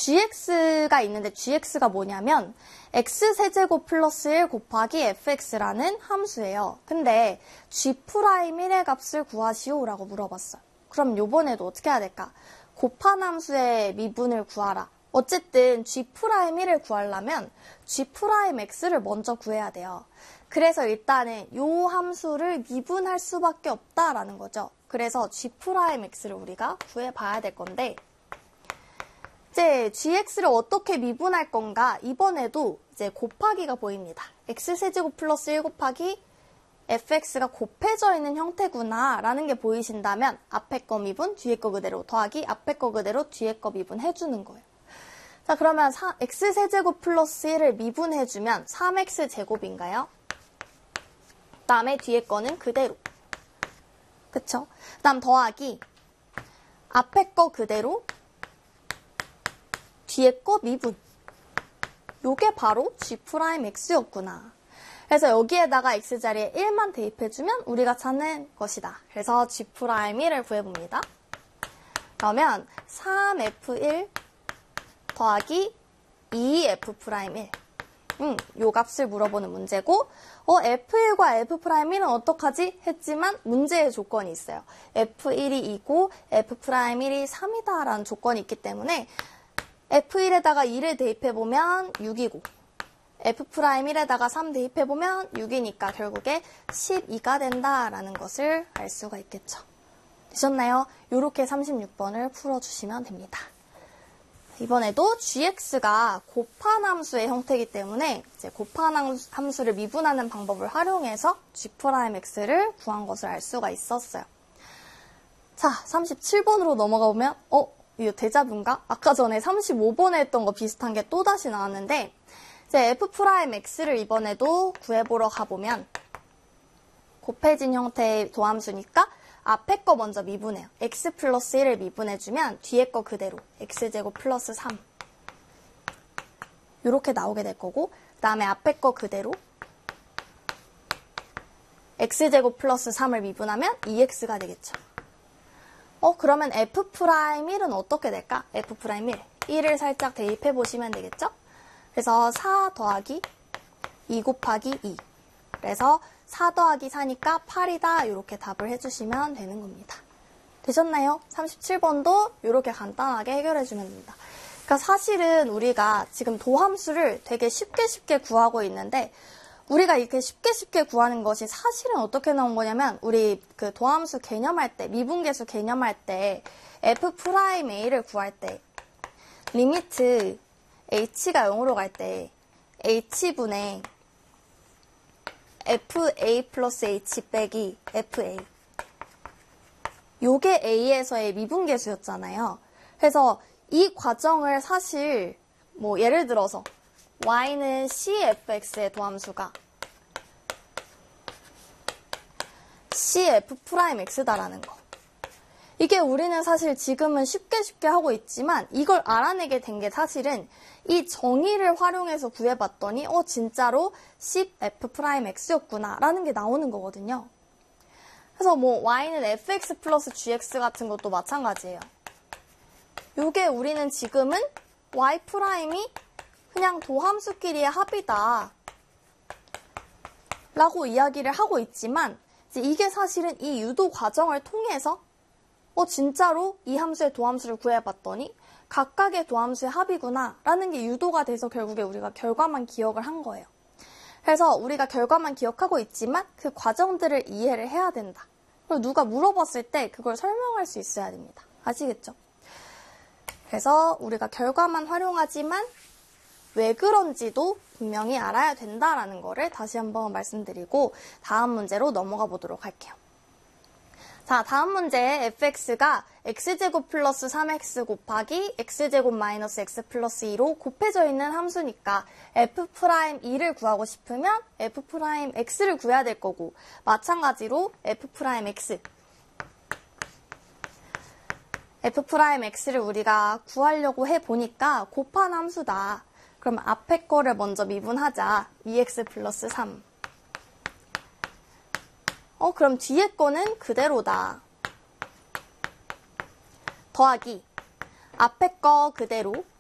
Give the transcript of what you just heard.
gx가 있는데 gx가 뭐냐면 x세제곱 플러스 1 곱하기 fx라는 함수예요. 근데 g'1의 값을 구하시오라고 물어봤어요. 그럼 요번에도 어떻게 해야 될까? 곱한 함수의 미분을 구하라. 어쨌든 g'1을 구하려면 g'x를 먼저 구해야 돼요. 그래서 일단은 요 함수를 미분할 수밖에 없다라는 거죠. 그래서 g'x를 우리가 구해봐야 될 건데 이제 gx를 어떻게 미분할 건가? 이번에도 이제 곱하기가 보입니다. x세제곱 플러스 1 곱하기 fx가 곱해져 있는 형태구나 라는 게 보이신다면 앞에 거 미분, 뒤에 거 그대로 더하기 앞에 거 그대로 뒤에 거 미분 해주는 거예요. 자, 그러면 x세제곱 플러스 1을 미분해주면 3x제곱인가요? 그 다음에 뒤에 거는 그대로. 그쵸? 그 다음 더하기 앞에 거 그대로 뒤에 거 미분. 요게 바로 g'x였구나. 그래서 여기에다가 x자리에 1만 대입해주면 우리가 찾는 것이다. 그래서 g'1을 구해봅니다. 그러면 3f1 더하기 2f'1. 요 값을 물어보는 문제고 f1과 f'1은 어떡하지? 했지만 문제의 조건이 있어요. f1이 2고 f'1이 3이다 라는 조건이 있기 때문에 f1에다가 2를 대입해보면 6이고 f'1에다가 3 대입해보면 6이니까 결국에 12가 된다라는 것을 알 수가 있겠죠. 되셨나요? 이렇게 36번을 풀어주시면 됩니다. 이번에도 gx가 곱한 함수의 형태이기 때문에 이제 곱한 함수를 미분하는 방법을 활용해서 g'x를 구한 것을 알 수가 있었어요. 자, 37번으로 넘어가 보면 이거 데자뷰인가? 아까 전에 35번에 했던 거 비슷한 게 또다시 나왔는데 이제 f'x를 이번에도 구해보러 가보면 곱해진 형태의 도함수니까 앞에 거 먼저 미분해요. x 플러스 1을 미분해주면 뒤에 거 그대로 x제곱 플러스 3 이렇게 나오게 될 거고 그 다음에 앞에 거 그대로 x제곱 플러스 3을 미분하면 2x가 되겠죠. 그러면 f'1은 어떻게 될까? f'1, 1을 살짝 대입해보시면 되겠죠? 그래서 4 더하기 2 곱하기 2. 그래서 4 더하기 4니까 8이다. 이렇게 답을 해주시면 되는 겁니다. 되셨나요? 37번도 이렇게 간단하게 해결해주면 됩니다. 그러니까 사실은 우리가 지금 도함수를 되게 쉽게 구하고 있는데 우리가 이렇게 쉽게 구하는 것이 사실은 어떻게 나온 거냐면 우리 그 도함수 개념할 때, 미분계수 개념할 때 f'A를 구할 때 리미트 h가 0으로 갈 때 h분의 fa 플러스 h 빼기 fa 요게 a에서의 미분계수였잖아요. 그래서 이 과정을 사실 뭐 예를 들어서 y는 cfx의 도함수가 cf'x다라는 거. 이게 우리는 사실 지금은 쉽게 하고 있지만 이걸 알아내게 된 게 사실은 이 정의를 활용해서 구해봤더니 진짜로 cf'x였구나 라는 게 나오는 거거든요. 그래서 뭐 y는 fx 플러스 gx 같은 것도 마찬가지예요. 요게 우리는 지금은 y 프라임이 그냥 도함수끼리의 합이다 라고 이야기를 하고 있지만 이게 사실은 이 유도 과정을 통해서 진짜로 이 함수의 도함수를 구해봤더니 각각의 도함수의 합이구나 라는 게 유도가 돼서 결국에 우리가 결과만 기억을 한 거예요. 그래서 우리가 결과만 기억하고 있지만 그 과정들을 이해를 해야 된다. 그리고 누가 물어봤을 때 그걸 설명할 수 있어야 됩니다. 아시겠죠? 그래서 우리가 결과만 활용하지만 왜 그런지도 분명히 알아야 된다라는 거를 다시 한번 말씀드리고 다음 문제로 넘어가 보도록 할게요. 자, 다음 문제에 fx가 x제곱 플러스 3x 곱하기 x제곱 마이너스 x 플러스 2로 곱해져 있는 함수니까 f'2를 구하고 싶으면 f'x를 구해야 될 거고 마찬가지로 f'x f'x를 우리가 구하려고 해보니까 곱한 함수다. 그럼 앞에 거를 먼저 미분하자. 2x 플러스 3. 그럼 뒤에 거는 그대로다. 더하기 앞에 거 그대로